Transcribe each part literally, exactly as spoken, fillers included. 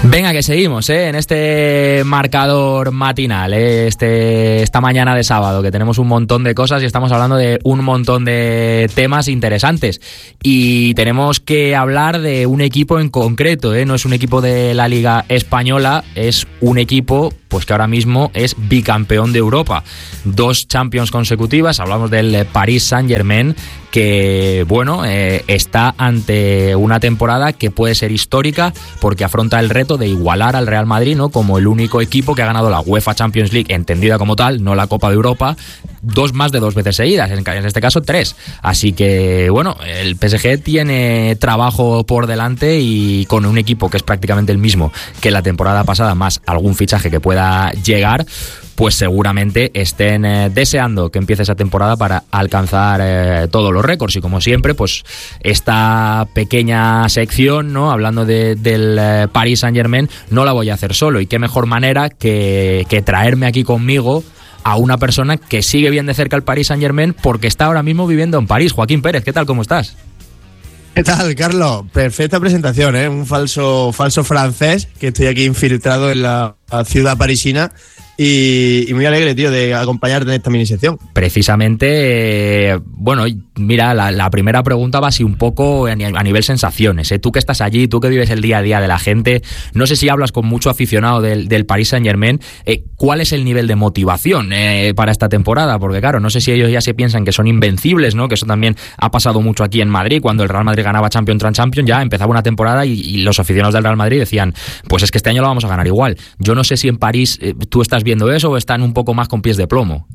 Venga, que seguimos, ¿eh? En este marcador matinal, ¿eh? este, esta mañana de sábado, que tenemos un montón de cosas y estamos hablando de un montón de temas interesantes. Y tenemos que hablar de un equipo en concreto, ¿eh? No es un equipo de la Liga Española, es un equipo pues que ahora mismo es bicampeón de Europa. Dos Champions consecutivas, hablamos del Paris Saint-Germain, que bueno, eh, está ante una temporada que puede ser histórica porque afronta el reto de igualar al Real Madrid, ¿no? Como el único equipo que ha ganado la UEFA Champions League, entendida como tal, no la Copa de Europa, dos más de dos veces seguidas, en este caso tres. Así que bueno, el P S G tiene trabajo por delante y con un equipo que es prácticamente el mismo que la temporada pasada, más algún fichaje que pueda llegar, pues seguramente estén eh, deseando que empiece esa temporada para alcanzar eh, todos los récords. Y como siempre, pues esta pequeña sección, ¿no? Hablando de, del eh, Paris Saint-Germain, no la voy a hacer solo. Y qué mejor manera que, que traerme aquí conmigo a una persona que sigue bien de cerca el Paris Saint-Germain porque está ahora mismo viviendo en París. Joaquín Pérez, ¿qué tal? ¿Cómo estás? ¿Qué tal, Carlos? Perfecta presentación, ¿eh? Un falso, falso francés que estoy aquí infiltrado en la, la ciudad parisina. Y, y muy alegre, tío, de acompañarte en esta mini sección. Precisamente, eh, bueno, mira, la, la primera pregunta va así un poco a nivel sensaciones, ¿eh? Tú que estás allí, tú que vives el día a día de la gente, no sé si hablas con mucho aficionado del, del Paris Saint-Germain, eh, ¿cuál es el nivel de motivación eh, para esta temporada? Porque claro, no sé si ellos ya se piensan que son invencibles, ¿no? Que eso también ha pasado mucho aquí en Madrid, cuando el Real Madrid ganaba Champions tras Champions, ya empezaba una temporada y, y los aficionados del Real Madrid decían, pues es que este año lo vamos a ganar igual. Yo no sé si en París eh, tú estás viendo eso o están un poco más con pies de plomo.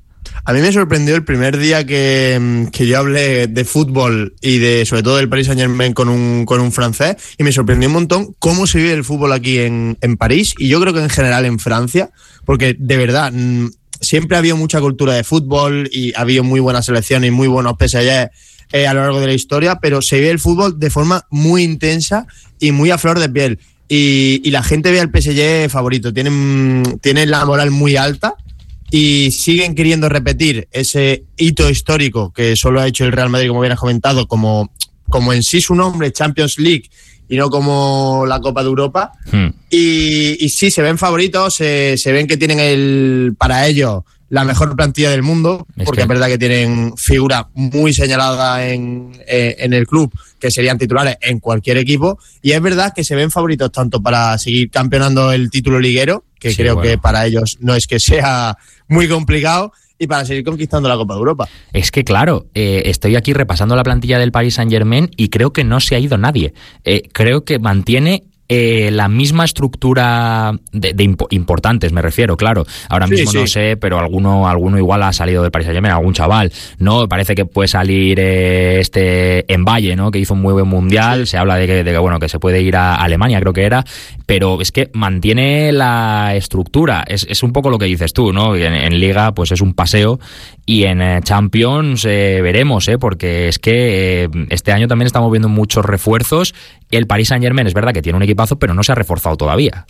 A mí me sorprendió el primer día que, que yo hablé de fútbol y de sobre todo del Paris Saint-Germain con un, con un francés, y me sorprendió un montón cómo se vive el fútbol aquí en, en París, y yo creo que en general en Francia, porque de verdad siempre ha habido mucha cultura de fútbol y ha habido muy buenas selecciones y muy buenos P S G eh, a lo largo de la historia, pero se vive el fútbol de forma muy intensa y muy a flor de piel. Y, y la gente ve al P S G favorito, tienen, tienen la moral muy alta y siguen queriendo repetir ese hito histórico que solo ha hecho el Real Madrid, como bien has comentado, como, como en sí su nombre, Champions League, y no como la Copa de Europa. Hmm. Y, y sí, se ven favoritos, se, se ven que tienen el para ellos la mejor plantilla del mundo, es porque que... es verdad que tienen figuras muy señaladas en, eh, en el club, que serían titulares en cualquier equipo, y es verdad que se ven favoritos tanto para seguir campeonando el título liguero, que sí, creo bueno. que para ellos no es que sea muy complicado, y para seguir conquistando la Copa de Europa. Es que claro, eh, estoy aquí repasando la plantilla del Paris Saint-Germain y creo que no se ha ido nadie. Eh, creo que mantiene Eh, la misma estructura de, de impo- importantes, me refiero, claro. Ahora sí, mismo sí. no sé, pero alguno alguno igual ha salido del Paris Saint-Germain, algún chaval, ¿no? Parece que puede salir eh, este Mbaye, ¿no? Que hizo un muy buen mundial. Sí. Se habla de que, de que, bueno, que se puede ir a Alemania, creo que era. Pero es que mantiene la estructura. Es, es un poco lo que dices tú, ¿no? En, en Liga, pues es un paseo. Y en eh, Champions eh, veremos, ¿eh? Porque es que eh, este año también estamos viendo muchos refuerzos. El Paris Saint-Germain es verdad que tiene un equipazo, pero no se ha reforzado todavía.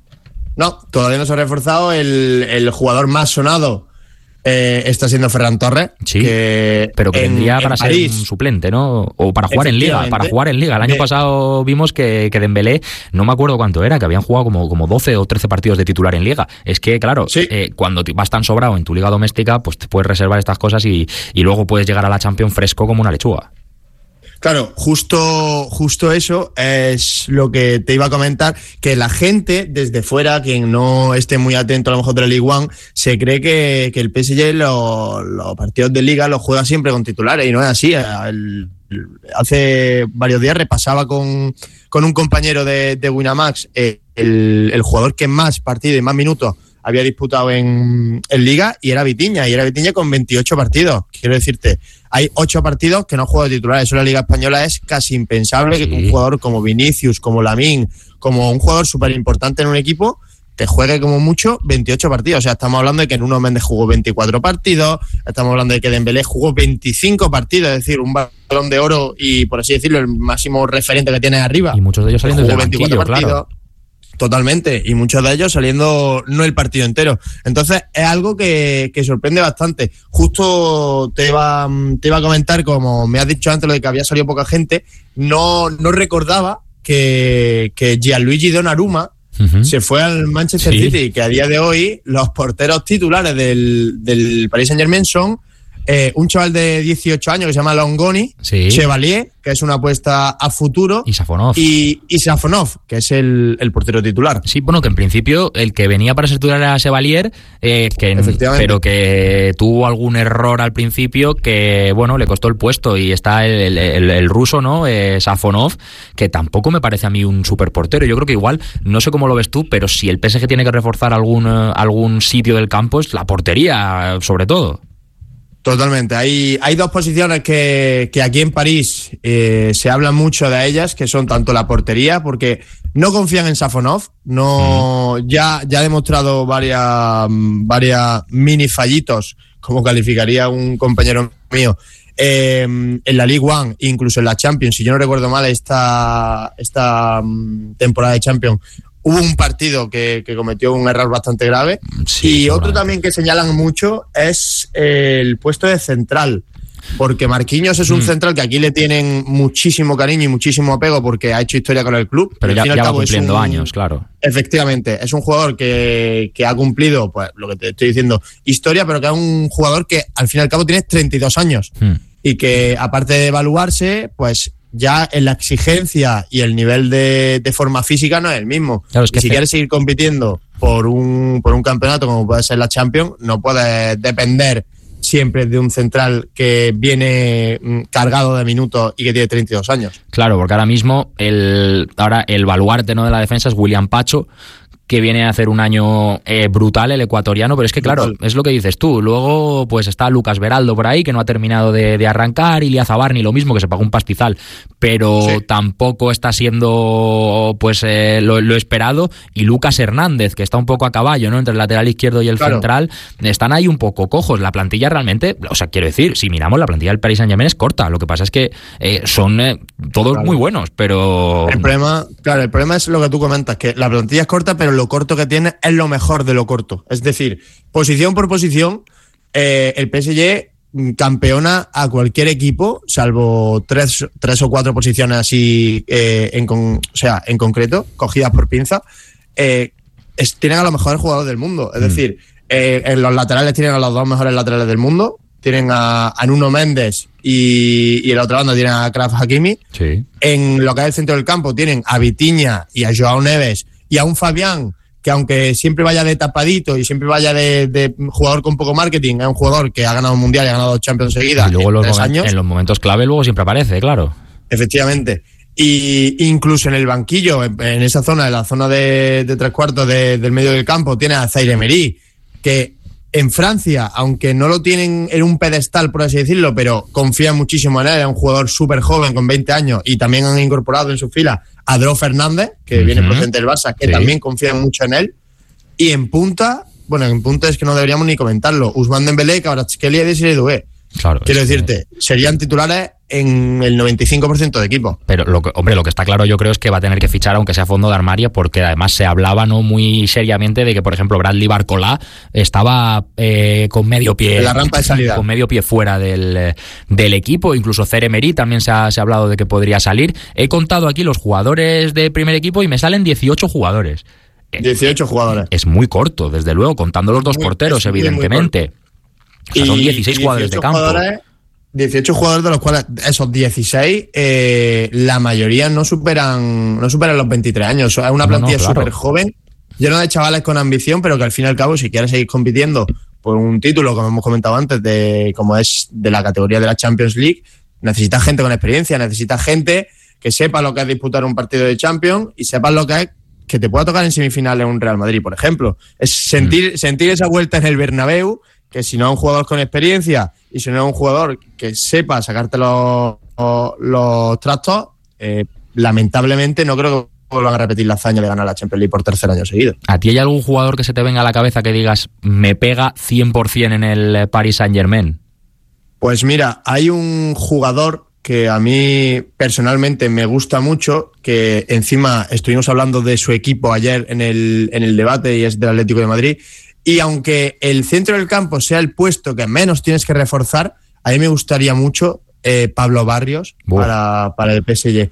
No, todavía no se ha reforzado. El, el jugador más sonado eh, está siendo Ferran Torres. Sí, que pero que en, vendría para en ser París, un suplente, ¿no? O para jugar en Liga, para jugar en Liga. El año de, pasado vimos que, que Dembélé, no me acuerdo cuánto era, que habían jugado como, como doce o trece partidos de titular en Liga. Es que, claro, sí. eh, cuando vas tan sobrado en tu liga doméstica, pues te puedes reservar estas cosas y, y luego puedes llegar a la Champions fresco como una lechuga. Claro, justo, justo eso es lo que te iba a comentar, que la gente desde fuera, quien no esté muy atento a lo mejor de la Ligue uno, se cree que, que el P S G los, los partidos de Liga los juega siempre con titulares, y no es así. El, el, hace varios días repasaba con, con un compañero de, de Winamax eh, el, el jugador que más partidos y más minutos había disputado en, en Liga, y era Vitinha, y era Vitinha con veintiocho partidos. Quiero decirte, hay ocho partidos que no juega de titular. Eso en la Liga Española es casi impensable, sí. que un jugador como Vinicius, como Lamine, como un jugador súper importante en un equipo, te juegue como mucho veintiocho partidos. O sea, estamos hablando de que Nuno Méndez jugó veinticuatro partidos, estamos hablando de que Dembélé jugó veinticinco partidos, es decir, un Balón de Oro y, por así decirlo, el máximo referente que tiene arriba. Y muchos de ellos saliendo desde el banquillo, partidos, claro. Totalmente, y muchos de ellos saliendo no el partido entero. Entonces es algo que, que sorprende bastante. Justo te iba, te iba a comentar, como me has dicho antes, lo de que había salido poca gente, no, no recordaba que, que Gianluigi Donnarumma uh-huh. se fue al Manchester sí. City, que a día de hoy los porteros titulares del, del Paris Saint-Germain son eh, un chaval de dieciocho años que se llama Longoni, sí. Chevalier, que es una apuesta a futuro, y Safonov, y, y Safonov, que es el, el portero titular. Sí, bueno, que en principio el que venía para ser titular era Chevalier, eh, que, pero que tuvo algún error al principio que, bueno, le costó el puesto, y está el, el, el, el ruso, ¿no? Eh, Safonov, que tampoco me parece a mí un super portero. Yo creo que igual, no sé cómo lo ves tú, pero si el P S G tiene que reforzar algún, algún sitio del campo, es la portería, sobre todo. Totalmente. Hay, hay dos posiciones que, que aquí en París eh, se habla mucho de ellas, que son tanto la portería, porque no confían en Safonov, no, mm. ya, ya ha demostrado varias, varias mini fallitos, como calificaría un compañero mío, eh, en la Ligue uno, incluso en la Champions. Si yo no recuerdo mal, esta, esta temporada de Champions hubo un partido que, que cometió un error bastante grave. Sí, y otro también que señalan mucho es el puesto de central, porque Marquinhos es un mm. central que aquí le tienen muchísimo cariño y muchísimo apego porque ha hecho historia con el club. Pero ya, ya va cumpliendo un, años, claro. Efectivamente, es un jugador que, que ha cumplido, pues lo que te estoy diciendo, historia, pero que es un jugador que al fin y al cabo tiene treinta y dos años mm. y que, aparte de evaluarse, pues ya en la exigencia y el nivel de, de forma física no es el mismo. Claro, es que y si fe... quieres seguir compitiendo por un, por un campeonato como puede ser la Champions, no puedes depender siempre de un central que viene cargado de minutos y que tiene treinta y dos años. Claro, porque ahora mismo el, ahora el baluarte, ¿no?, de la defensa es William Pacho, que viene a hacer un año eh, brutal el ecuatoriano, pero es que claro, brutal. Es lo que dices tú. Luego pues está Lucas Beraldo por ahí, que no ha terminado de, de arrancar, Ilia Zabarni lo mismo, que se pagó un pastizal, pero sí. tampoco está siendo pues eh, lo, lo esperado, y Lucas Hernández, que está un poco a caballo, ¿no?, entre el lateral izquierdo y el claro. central, están ahí un poco cojos. La plantilla realmente, o sea, quiero decir, si miramos la plantilla del Paris Saint-Germain es corta, lo que pasa es que eh, son eh, todos claro. muy buenos, pero... El problema, claro, el problema es lo que tú comentas, que la plantilla es corta, pero lo corto que tiene es lo mejor de lo corto. Es decir, posición por posición, eh, el P S G campeona a cualquier equipo, salvo tres, tres o cuatro posiciones así, eh, en con, o sea, en concreto, cogidas por pinza, eh, es, tienen a los mejores jugadores del mundo. Es mm. decir, eh, en los laterales tienen a los dos mejores laterales del mundo, tienen a, a Nuno Méndez y, y en la otra banda tienen a Achraf Hakimi. Sí. En lo que es el centro del campo tienen a Vitinha y a Joao Neves y a un Fabián que, aunque siempre vaya de tapadito y siempre vaya de, de jugador con poco marketing, es un jugador que ha ganado un mundial y ha ganado dos Champions seguidas. Y luego en los tres moment- años. En los momentos clave luego siempre aparece, claro. Efectivamente. Y incluso en el banquillo, en, en esa zona, en la zona de, de tres cuartos de, del medio del campo, tiene a Zaire Emery, que en Francia, aunque no lo tienen en un pedestal, por así decirlo, pero confían muchísimo en él, es un jugador súper joven, con veinte años, y también han incorporado en su fila a Dro Fernández, que uh-huh. viene procedente del Barça, que sí. también confían mucho en él. Y en punta, bueno, en punta es que no deberíamos ni comentarlo, Ousmane Dembélé, Kvaratskhelia y Desiré Doué. Claro, quiero decirte, que... serían titulares en el noventa y cinco por ciento de equipo. Pero, lo que, hombre, lo que está claro yo creo es que va a tener que fichar, aunque sea fondo de armario, porque además se hablaba no muy seriamente de que, por ejemplo, Bradley Barcola estaba eh, con medio pie en la rampa de salida, con medio pie fuera del, del equipo. Incluso Zaire Emery también se ha, se ha hablado de que podría salir. He contado aquí los jugadores de primer equipo y me salen dieciocho jugadores. dieciocho jugadores. Es muy corto, desde luego, contando los dos muy, porteros, muy, evidentemente. Muy o sea, son dieciséis jugadores de campo. Jugadores, dieciocho jugadores, de los cuales esos dieciséis, eh, la mayoría no superan no superan los veintitrés años. Es una plantilla no, no, claro. súper joven, llena de chavales con ambición, pero que al fin y al cabo, si quieres seguir compitiendo por un título, como hemos comentado antes, de como es de la categoría de la Champions League, necesitas gente con experiencia, necesitas gente que sepa lo que es disputar un partido de Champions y sepa lo que es que te pueda tocar en semifinales un Real Madrid, por ejemplo. Es sentir, mm. sentir esa vuelta en el Bernabéu, que si no es un jugador con experiencia y si no es un jugador que sepa sacarte los, los, los trastos, eh, lamentablemente no creo que vuelvan a repetir la hazaña de ganar la Champions League por tercer año seguido. ¿A ti hay algún jugador que se te venga a la cabeza que digas me pega cien por ciento en el Paris Saint-Germain? Pues mira, hay un jugador que a mí personalmente me gusta mucho, que encima estuvimos hablando de su equipo ayer en el, en el debate, y es del Atlético de Madrid. Y aunque el centro del campo sea el puesto que menos tienes que reforzar, a mí me gustaría mucho eh, Pablo Barrios para, para el P S G.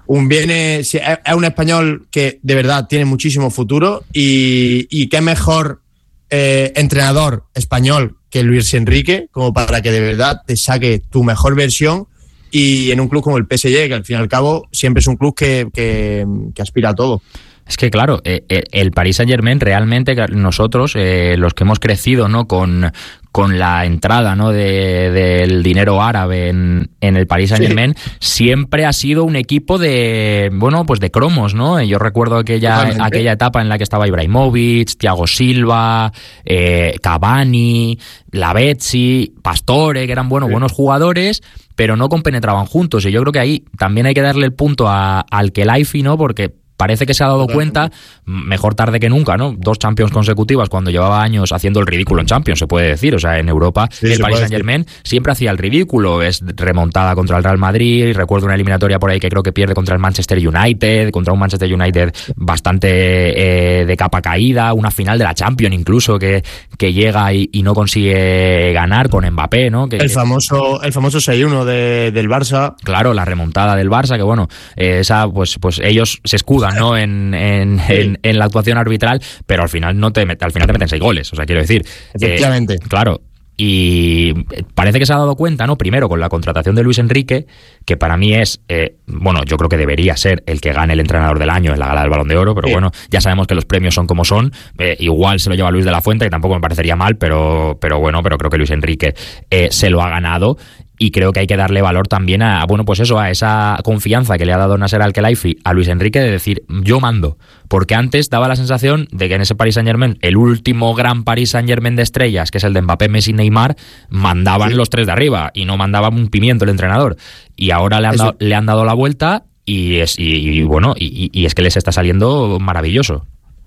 un viene, es un español que de verdad tiene muchísimo futuro y, y qué mejor eh, entrenador español que Luis Enrique, como para que de verdad te saque tu mejor versión, y en un club como el P S G, que al fin y al cabo siempre es un club que, que, que aspira a todo. Es que claro, eh, el Paris Saint-Germain realmente, nosotros, eh, los que hemos crecido, ¿no?, con, con la entrada, ¿no?, de, del dinero árabe en, en el Paris Saint-Germain, sí, siempre ha sido un equipo de, bueno, pues de cromos, ¿no? Yo recuerdo aquella, aquella etapa en la que estaba Ibrahimovic, Thiago Silva, eh, Cavani, Lavezzi, Pastore, que eran, bueno, sí, buenos jugadores, pero no compenetraban juntos. Y yo creo que ahí también hay que darle el punto a, al Khelaifi, ¿no?, porque parece que se ha dado cuenta, mejor tarde que nunca, ¿no? Dos Champions consecutivas cuando llevaba años haciendo el ridículo en Champions, se puede decir. O sea, en Europa, sí, el Paris Saint-Germain siempre hacía el ridículo. Es remontada contra el Real Madrid. Recuerdo una eliminatoria por ahí que creo que pierde contra el Manchester United, contra un Manchester United bastante eh, de capa caída. Una final de la Champions incluso que, que llega y, y no consigue ganar con Mbappé, ¿no? Que, el famoso el famoso seis uno de, del Barça. Claro, la remontada del Barça, que bueno, eh, esa pues, pues ellos se escudan, ¿no?, en, en, sí, en, en la actuación arbitral, pero al final no te al final te meten seis goles, o sea, quiero decir, efectivamente, eh, claro. Y parece que se ha dado cuenta, ¿no?, primero con la contratación de Luis Enrique, que para mí es, eh, bueno, yo creo que debería ser el que gane el entrenador del año en la gala del Balón de Oro, pero sí, bueno, ya sabemos que los premios son como son, eh, igual se lo lleva Luis de la Fuente, que tampoco me parecería mal, pero, pero bueno, pero creo que Luis Enrique eh, se lo ha ganado. Y creo que hay que darle valor también a, bueno, pues eso, a esa confianza que le ha dado Nasser Al-Khelaifi a Luis Enrique de decir, yo mando. Porque antes daba la sensación de que en ese Paris Saint-Germain, el último gran Paris Saint-Germain de estrellas, que es el de Mbappé, Messi, Neymar, mandaban sí, los tres de arriba y no mandaba un pimiento el entrenador. Y ahora le han, dado, le han dado la vuelta y, es, y, y bueno, y, y es que les está saliendo maravilloso.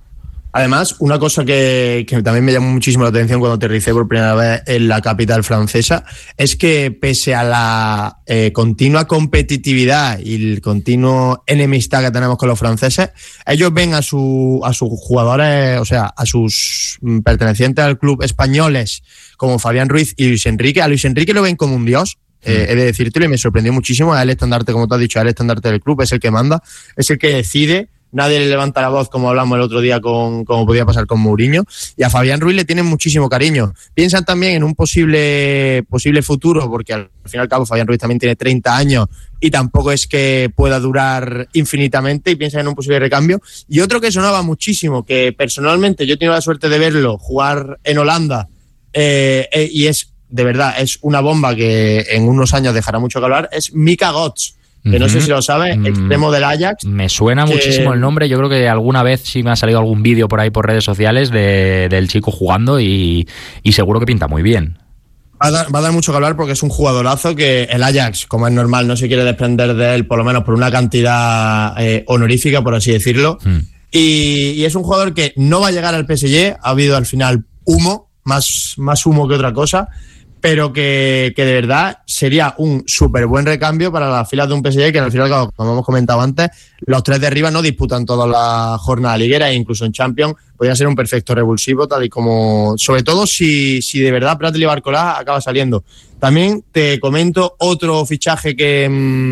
Además, una cosa que, que también me llamó muchísimo la atención cuando aterricé por primera vez en la capital francesa es que pese a la eh, continua competitividad y el continuo enemistad que tenemos con los franceses, ellos ven a, su, a sus jugadores, o sea, a sus pertenecientes al club españoles como Fabián Ruiz y Luis Enrique. A Luis Enrique lo ven como un dios. Eh, he de decírtelo, y me sorprendió muchísimo. El estandarte, como tú has dicho, el estandarte del club es el que manda, es el que decide. Nadie le levanta la voz, como hablamos el otro día, con como podía pasar con Mourinho. Y a Fabián Ruiz le tienen muchísimo cariño. Piensan también en un posible posible futuro, porque al fin y al cabo Fabián Ruiz también tiene treinta años y tampoco es que pueda durar infinitamente, y piensan en un posible recambio. Y otro que sonaba muchísimo, que personalmente yo he tenido la suerte de verlo jugar en Holanda, eh, eh, y es, de verdad, es una bomba que en unos años dejará mucho que hablar, es Mika Götze. Que no sé si lo sabes, extremo del Ajax. Me suena que... muchísimo el nombre. Yo creo que alguna vez sí me ha salido algún vídeo por ahí por redes sociales de, del chico jugando y, y seguro que pinta muy bien. Va a, dar, va a dar mucho que hablar porque es un jugadorazo que el Ajax, como es normal, no se quiere desprender de él, por lo menos por una cantidad eh, honorífica, por así decirlo. Hmm. Y, y es un jugador que no va a llegar al P S G. Ha habido al final humo, más, más humo que otra cosa, pero que, que de verdad sería un súper buen recambio para las filas de un P S G que al final, como hemos comentado antes, los tres de arriba no disputan toda la jornada liguera e incluso en Champions podría ser un perfecto revulsivo, tal y como, sobre todo si, si de verdad Prattle y Barcola acaba saliendo. También te comento otro fichaje que,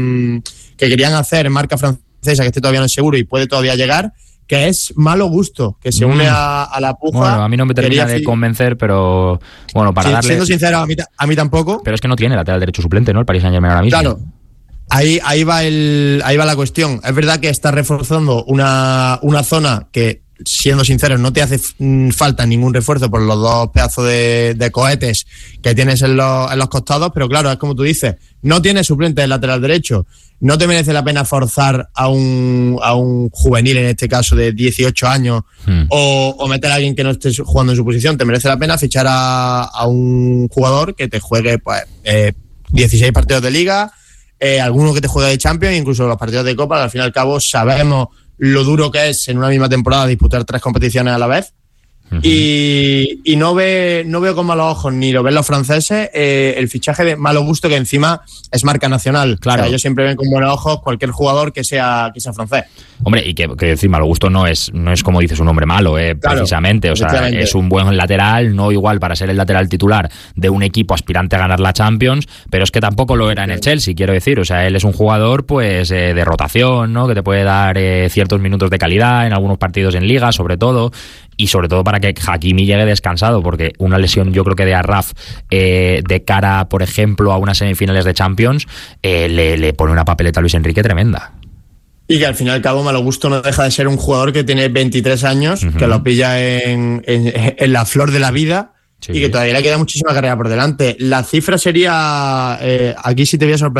que querían hacer en marca francesa, que este todavía no es seguro y puede todavía llegar, que es Malo Gusto, que se une a, a la puja. Bueno, a mí no me termina Quería... de convencer, pero bueno, para sí, darle... Siendo sincero, a mí, a mí tampoco. Pero es que no tiene lateral derecho suplente, ¿no? El Paris Saint-Germain ahora mismo. Claro, ahí, ahí, va el, ahí va la cuestión. Es verdad que está reforzando una, una zona que, siendo sinceros, no te hace falta ningún refuerzo por los dos pedazos de, de cohetes que tienes en los, en los costados, pero claro, es como tú dices, no tienes suplente del lateral derecho. No te merece la pena forzar a un, a un juvenil, en este caso de dieciocho años, hmm. o, o meter a alguien que no esté jugando en su posición. Te merece la pena fichar a, a un jugador que te juegue pues eh, dieciséis partidos de Liga, eh, alguno que te juegue de Champions, incluso los partidos de Copa. Al fin y al cabo sabemos lo duro que es en una misma temporada disputar tres competiciones a la vez. Uh-huh. Y, y no, ve, no veo con malos ojos, ni lo ven los franceses, eh, el fichaje de Malo Gusto, que encima es marca nacional. Claro. O sea, ellos siempre ven con buenos ojos cualquier jugador que sea, que sea francés. Hombre, y que, que decir, Malo Gusto no es, no es como dices un hombre malo, eh, claro, precisamente. O sea, es un buen lateral, no igual para ser el lateral titular de un equipo aspirante a ganar la Champions, pero es que tampoco lo era en el Chelsea, quiero decir. O sea, él es un jugador pues eh, de rotación, ¿no? Que te puede dar eh, ciertos minutos de calidad en algunos partidos en Liga, sobre todo. Y sobre todo para que Hakimi llegue descansado, porque una lesión yo creo que de Arraf eh, de cara, por ejemplo, a unas semifinales de Champions, eh, le, le pone una papeleta a Luis Enrique tremenda. Y que al fin y al cabo Malo Gusto no deja de ser un jugador que tiene veintitrés años, uh-huh. que lo pilla en, en, en la flor de la vida, sí. Y que todavía le queda muchísima carrera por delante. La cifra sería, eh, aquí sí te voy a sorprender,